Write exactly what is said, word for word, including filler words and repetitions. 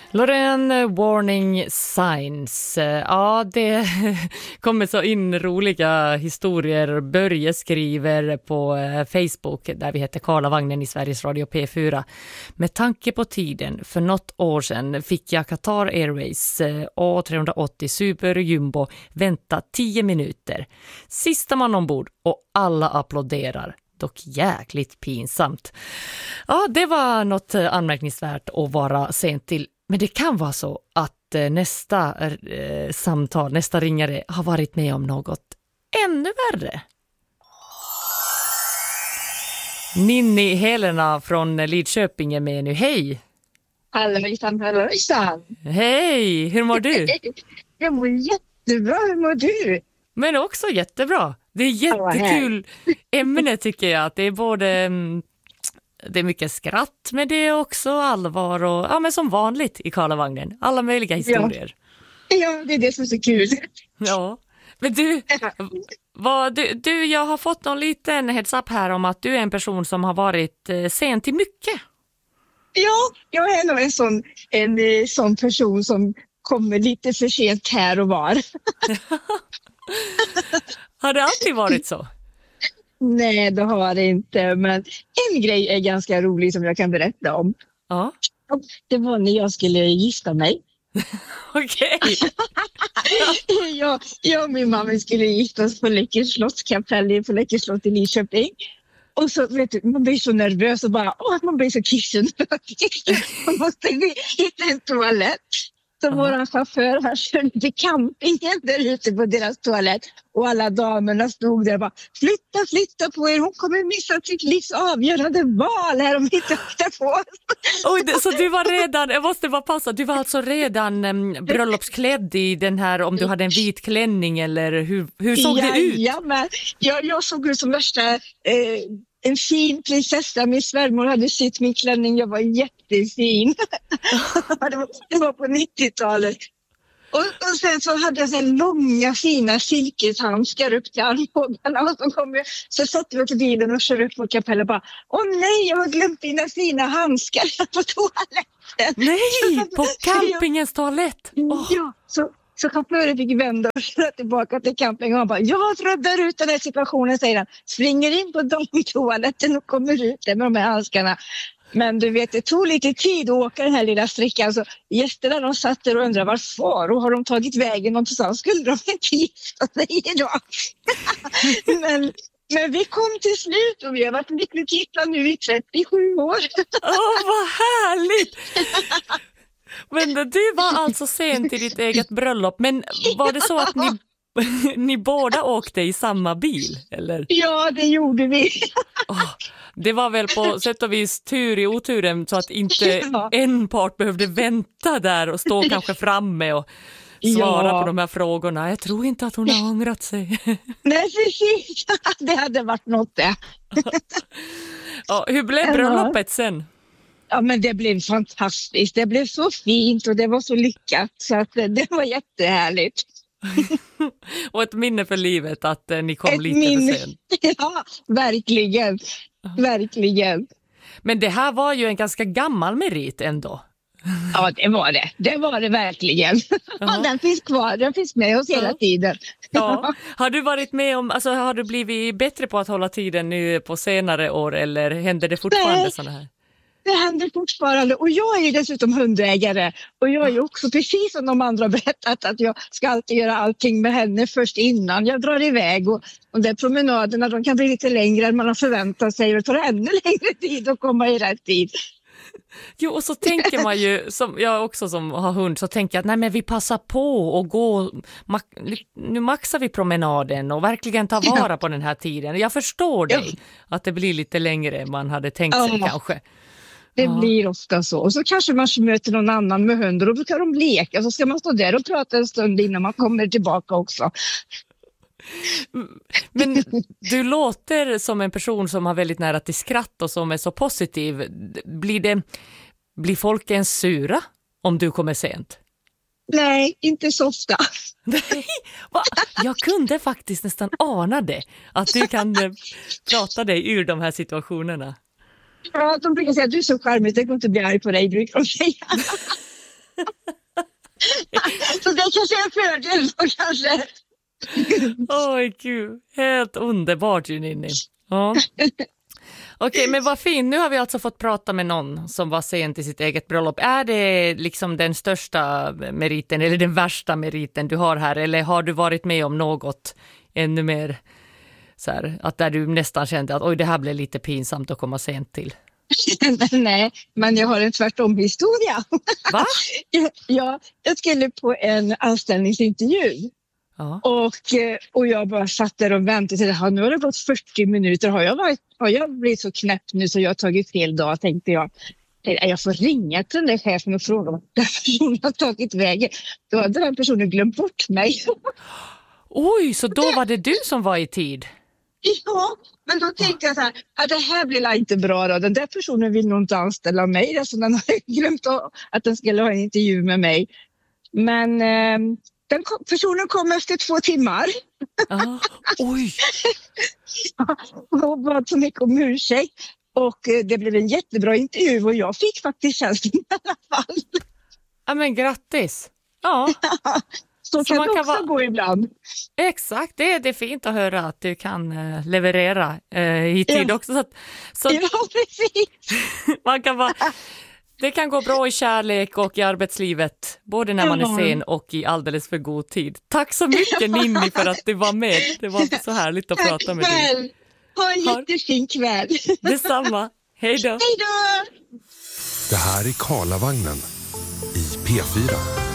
Loreen, Warning Signs. Ja, det kommer så in roliga historier. Börje skriver på Facebook, där vi heter Karlavagnen i Sveriges Radio P fyra. Med tanke på tiden, för något år sedan fick jag Qatar Airways A tre åttio Super Jumbo vänta tio minuter. Sista man ombord och alla applåderar. Dock jäkligt pinsamt. Ja, det var något anmärkningsvärt att vara sent till. Men det kan vara så att nästa eh, samtal, nästa ringare har varit med om något ännu värre. Ninni Helena från Lidköping är med nu. Hej! Hallåjsan, hallåjsan! Hej! Hur mår du? Jag mår jättebra, hur mår du? Men också jättebra. Det är jättekul ämne tycker jag. Att det är både... Det är mycket skratt, men det är också allvar och ja, men som vanligt i Karlavagnen. Alla möjliga historier. Ja, ja det är det som är så kul. Ja, men du, vad, du, du, jag har fått någon liten heads up här om att du är en person som har varit eh, sent till mycket. Ja, jag är nog en sån, en, en sån person som kommer lite för sent här och var. Har det alltid varit så? Nej, det har det inte. Men en grej är ganska rolig som jag kan berätta om. Ja. Det var när jag skulle gifta mig. Okej. jag, jag och min mamma skulle gifta oss på Läckers slottskapell på Läckers slott i Lidköping. Och så vet du, man blir så nervös och bara, åh, man blir så kissen. Man måste hitta en toalett. Så uh-huh. Våran chaufför här körde till campingen där ute på deras toalett. Och alla damerna stod där och bara, flytta, flytta på er. Hon kommer missa sitt livs avgörande val här om vi inte flyttar på oss. Oj, så du var redan, jag måste bara passa, du var alltså redan um, bröllopsklädd i den här, om du hade en vit klänning eller hur, hur såg ja, det ut? Ja, men jag, jag såg ut som värsta... Eh, en fin prinsessa, min svärmor hade sytt min klänning, jag var jättefin. det, var, det var på nittiotalet. Och, och sen så hade jag så långa fina silkeshandskar upp till armbågarna. Och så, kom jag, så satt vi till bilen och körde upp på kapellen och bara, åh nej, jag har glömt dina fina handskar på toaletten. Nej, på campingens toalett. Oh. Ja, så... Så chauffören fick vända och köra tillbaka till campingen och han bara, jag räddar ut den här situationen, säger han. Springer in på de toaletten och kommer ut där med de här handskarna. Men du vet, det tog lite tid att åka den här lilla sträckan. Så gästerna de satt där och undrade varför och har de tagit vägen någonstans? Skulle de inte gifta sig idag? men, men vi kom till slut och vi har varit lyckligt gifta nu i trettiosju år. Åh, oh, vad härligt! Men du var alltså sent i ditt eget bröllop. Men var det så att ni, ni båda åkte i samma bil? Eller? Ja, det gjorde vi. Oh, det var väl på sätt och vis tur i oturen så att inte ja. en part behövde vänta där och stå kanske framme och svara ja. på de här frågorna. Jag tror inte att hon har ångrat sig. Nej, precis. Det hade varit något det. Ja, hur blev bröllopet sen? Ja, men det blev fantastiskt. Det blev så fint och det var så lyckat. Så att det var jättehärligt. Och ett minne för livet att eh, ni kom ett lite minne. för sent. Ja, verkligen. Verkligen. Men det här var ju en ganska gammal merit ändå. Ja, det var det. Det var det verkligen. Ja, den finns kvar. Den finns med oss hela ja. tiden. Ja. Har du varit med om, alltså har du blivit bättre på att hålla tiden nu på senare år eller händer det fortfarande sådana här? Det händer fortfarande och jag är ju dessutom hundägare och jag är ju också precis som de andra berättat att jag ska alltid göra allting med henne först innan jag drar iväg och, och de promenaderna de kan bli lite längre än man har förväntat sig och det tar ännu längre tid att komma i rätt tid. Jo, och så tänker man ju, som jag också som har hund, så tänker jag att nej men vi passar på och gå, nu maxar vi promenaden och verkligen ta vara ja. på den här tiden. Jag förstår dig ja. att det blir lite längre än man hade tänkt sig ja. kanske. Det ja. blir ofta så. Och så kanske man möter någon annan med hundar och då kan de leka. Så ska man stå där och prata en stund innan man kommer tillbaka också. Men du låter som en person som har väldigt nära till skratt och som är så positiv. Blir, det, blir folk ens sura om du kommer sent? Nej, inte så ofta. Nej, va? Jag kunde faktiskt nästan ana det. Att du kan prata dig ur de här situationerna. Ja, de brukar säga att du är så charmig, det går inte bli arg på dig, brukar de säga. Så det kanske är en fördel då kanske. Oj gud, helt underbart ju Ninni. Ja. Okej, men vad fint. Nu har vi alltså fått prata med någon som var sen till sitt eget bröllop. Är det liksom den största meriten eller den värsta meriten du har här? Eller har du varit med om något ännu mer så här, att där du nästan kände att oj, det här blev lite pinsamt att komma sent till? Nej, men jag har en tvärtom historia. Va? Ja, jag skulle på en anställningsintervju. Ja. Och, och jag bara satt där och väntade till det. Nu har det gått fyrtio minuter. Har jag, varit, har jag blivit så knäpp nu så jag har tagit fel dag, tänkte jag. Jag får ringa till den där chefen och fråga om den personen har tagit vägen. Då hade den personen glömt bort mig. Oj, så då var det du som var i tid? Ja, men då tänkte jag så här, att det här blir inte bra då. Den där personen vill nog inte anställa mig. Alltså den har glömt att den skulle ha en intervju med mig. Men eh, den kom, personen kom efter två timmar. Ah, oj! Och bad så mycket om ursäkt. Och eh, det blev en jättebra intervju och jag fick faktiskt tjänsten i alla fall. Ja, men grattis! Ja. Så, så kan man det också kan gå ibland. Exakt, det är, det är fint att höra att du kan uh, leverera uh, i tid ja. också. Så att, så ja, precis. man kan vara, det kan gå bra i kärlek och i arbetslivet, både när man är sen och i alldeles för god tid. Tack så mycket Ninni för att du var med. Det var så härligt att Tack prata med kväll. dig. Ha en jättefin kväll. Detsamma. Hej då. Hej då. Det här är Karlavagnen i P fyra.